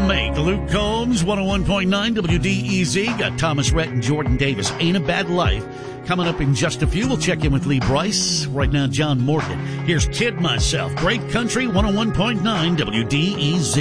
make. Luke Combs, 101.9 WDEZ. Got Thomas Rhett and Jordan Davis. Ain't a Bad Life. Coming up in just a few, we'll check in with Lee Bryce. Right now, John Morgan. Here's Kid Myself. Great Country, 101.9 WDEZ.